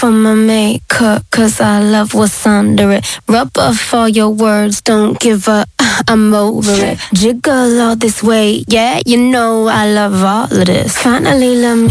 for my makeup, cause I love what's under it. Rub off all your words, don't give up, I'm over it. Jiggle all this way, yeah, you know I love all of this. Finally let me